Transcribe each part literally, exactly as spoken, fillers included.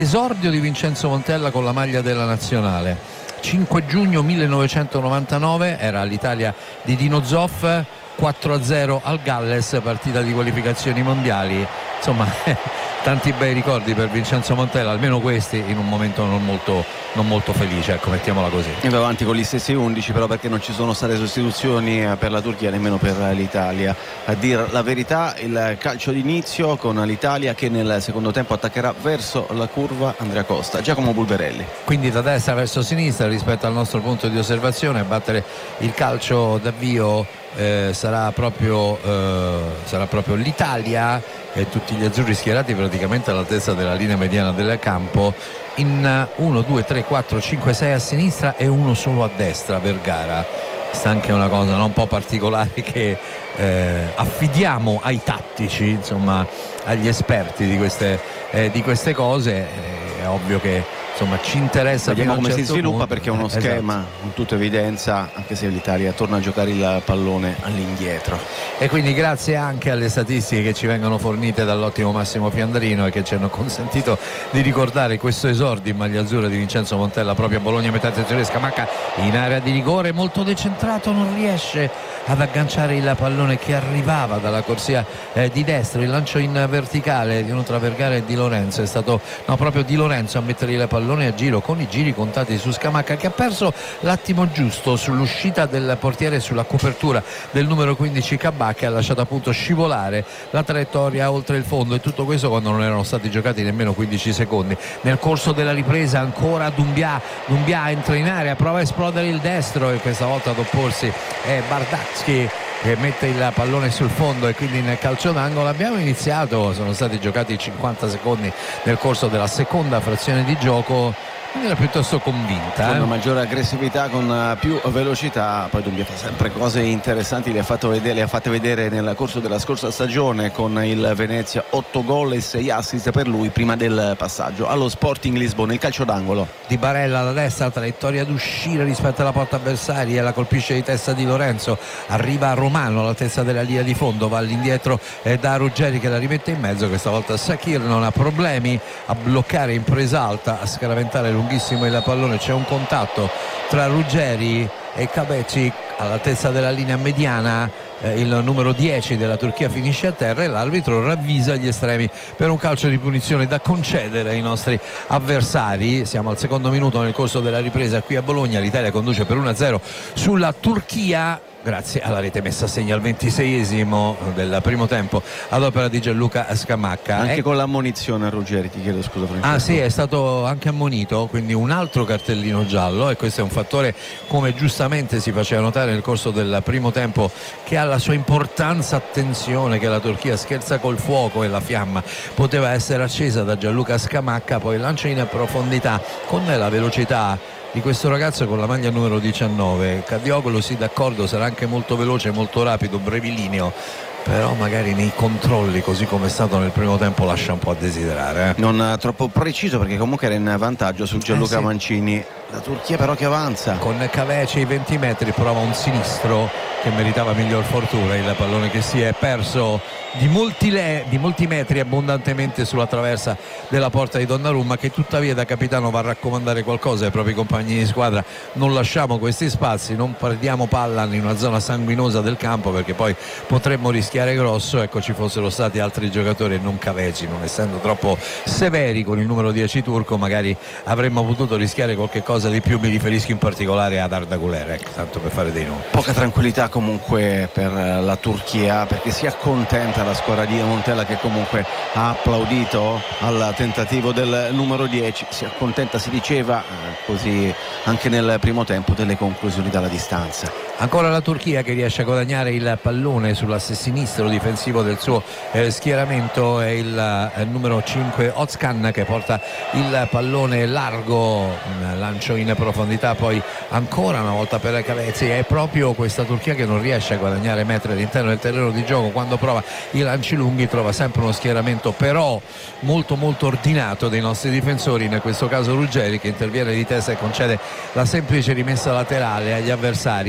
Esordio di Vincenzo Montella con la maglia della nazionale. cinque giugno millenovecentonovantanove, era l'Italia di Dino Zoff, quattro a zero al Galles, partita di qualificazioni mondiali. Insomma, tanti bei ricordi per Vincenzo Montella, almeno questi in un momento non molto, non molto felice, ecco, mettiamola così. E va avanti con gli stessi undici, però, perché non ci sono state sostituzioni per la Turchia nemmeno per l'Italia. A dire la verità, il calcio d'inizio con l'Italia che nel secondo tempo attaccherà verso la curva Andrea Costa, Giacomo Bulverelli. Quindi da destra verso sinistra rispetto al nostro punto di osservazione, a battere il calcio d'avvio eh, sarà proprio eh, sarà proprio l'Italia, e tutti gli azzurri schierati praticamente all'altezza della linea mediana del campo, in uno, due, tre, quattro, cinque, sei a sinistra e uno solo a destra per gara. Questa è anche una cosa no, un po' particolare che eh, affidiamo ai tattici, insomma agli esperti di queste, eh, di queste cose. È ovvio che insomma ci interessa. Vediamo come certo si sviluppa punto, perché è uno esatto. schema con tutta evidenza, anche se l'Italia torna a giocare il pallone all'indietro. E quindi grazie anche alle statistiche che ci vengono fornite dall'ottimo Massimo Fiandrino e che ci hanno consentito di ricordare questo esordio in maglia azzurra di Vincenzo Montella proprio a Bologna, metà attenzione Scamacca in area di rigore, molto decentrato, non riesce ad agganciare il pallone che arrivava dalla corsia eh, di destra. Il lancio in verticale di uno tra Vergara e Di Lorenzo è stato no, proprio Di Lorenzo a mettere il pallone a giro, con i giri contati su Scamacca, che ha perso l'attimo giusto sull'uscita del portiere, sulla copertura del numero quindici Cabà, che ha lasciato appunto scivolare la traiettoria oltre il fondo, e tutto questo quando non erano stati giocati nemmeno quindici secondi. Nel corso della ripresa ancora Dumbia, Dumbia entra in area, prova a esplodere il destro e questa volta ad opporsi è Bardacchi che mette il pallone sul fondo, e quindi nel calcio d'angolo. Abbiamo iniziato, sono stati giocati cinquanta secondi nel corso della seconda frazione di gioco, quindi era piuttosto convinta, con eh? maggiore aggressività, con più velocità. Poi Dumbia fa sempre cose interessanti, le ha, fatto vedere, le ha fatte vedere nel corso della scorsa stagione con il Venezia, otto gol e sei assist per lui prima del passaggio allo Sporting Lisbona. Il calcio d'angolo Di Barella da destra, traiettoria d'uscire rispetto alla porta avversaria, la colpisce di testa Di Lorenzo, arriva Romano all'altezza della linea di fondo, va all'indietro eh, da Ruggeri che la rimette in mezzo. Questa volta Sakir non ha problemi a bloccare in presa alta, a scaraventare lunghissimo il pallone. C'è un contatto tra Ruggeri e Kabeci all'altezza della linea mediana, eh, il numero dieci della Turchia finisce a terra e l'arbitro ravvisa gli estremi per un calcio di punizione da concedere ai nostri avversari. Siamo al secondo minuto nel corso della ripresa qui a Bologna, l'Italia conduce per uno a zero sulla Turchia grazie alla rete messa a segno al ventiseiesimo del primo tempo ad opera di Gianluca Scamacca. Anche e... con l'ammonizione a Ruggeri, ti chiedo scusa Francesco. Ah sì, è stato anche ammonito, quindi un altro cartellino giallo, e questo è un fattore, come giustamente si faceva notare nel corso del primo tempo, che ha la sua importanza. Attenzione che la Turchia scherza col fuoco e la fiamma poteva essere accesa da Gianluca Scamacca. Poi il lancio in profondità con la velocità di questo ragazzo con la maglia numero diciannove. Cadioglu, sì, d'accordo, sarà anche molto veloce, molto rapido, brevilineo, però magari nei controlli, così come è stato nel primo tempo, lascia un po' a desiderare, eh. Non troppo preciso, perché comunque era in vantaggio su Gianluca eh sì. Mancini. La Turchia però che avanza con Caveci ai venti metri, prova un sinistro che meritava miglior fortuna, il pallone che si è perso di molti, le, di molti metri abbondantemente sulla traversa della porta di Donnarumma, che tuttavia da capitano va a raccomandare qualcosa ai propri compagni di squadra: non lasciamo questi spazi, non perdiamo palla in una zona sanguinosa del campo, perché poi potremmo rischiare grosso. Ecco, ci fossero stati altri giocatori e non Caveci, non essendo troppo severi con il numero dieci turco, magari avremmo potuto rischiare qualche cosa di più. Mi riferisco in particolare ad Arda Güler, ecco, tanto per fare dei nomi. Poca tranquillità comunque per la Turchia, perché si accontenta la squadra di Montella, che comunque ha applaudito al tentativo del numero dieci. Si accontenta, si diceva, così anche nel primo tempo, delle conclusioni dalla distanza. Ancora la Turchia che riesce a guadagnare il pallone sull'asse sinistro difensivo del suo eh, schieramento. È il eh, numero cinque Ozcan che porta il pallone largo, un lancio in profondità, poi ancora una volta per Cavezzi. È proprio questa Turchia che non riesce a guadagnare metri all'interno del terreno di gioco. Quando prova i lanci lunghi trova sempre uno schieramento però molto molto ordinato dei nostri difensori, in questo caso Ruggeri, che interviene di testa e concede la semplice rimessa laterale agli avversari.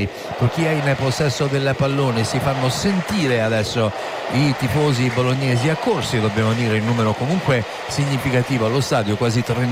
Turchia in possesso del pallone, si fanno sentire adesso i tifosi bolognesi accorsi, dobbiamo dire, in numero comunque significativo allo stadio, quasi